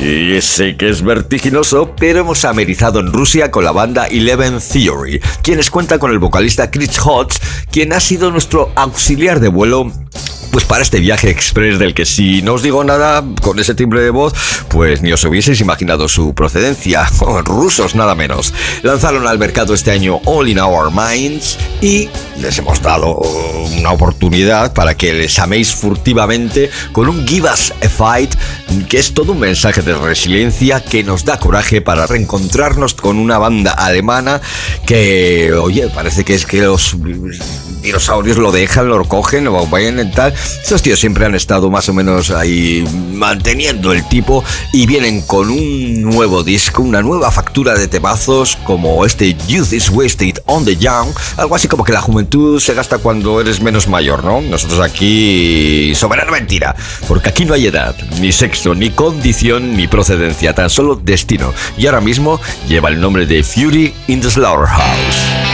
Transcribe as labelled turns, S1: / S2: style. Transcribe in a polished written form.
S1: Y sé que es vertiginoso, pero hemos amerizado en Rusia con la banda Eleven Theory, quienes cuentan con el vocalista Chris Hodge, quien ha sido nuestro auxiliar de vuelo pues para este viaje express del que si no os digo nada con ese timbre de voz, pues ni os hubieseis imaginado su procedencia. Rusos nada menos. Lanzaron al mercado este año All in Our Minds y les hemos dado una oportunidad para que les améis furtivamente con un Give Us a Fight, que es todo un mensaje de resiliencia que nos da coraje para reencontrarnos con una banda alemana que, oye, parece que es que los dinosaurios lo dejan, lo cogen, lo vayan y tal. Estos tíos siempre han estado más o menos ahí manteniendo el tipo y vienen con un nuevo disco, una nueva factura de temazos como este Youth is Wasted on the Young, algo así como que la juventud se gasta cuando eres menos mayor, ¿no? Nosotros aquí, soberana mentira, porque aquí no hay edad, ni sexo, ni condición, ni procedencia, tan solo destino. Y ahora mismo lleva el nombre de Fury in the Slaughterhouse.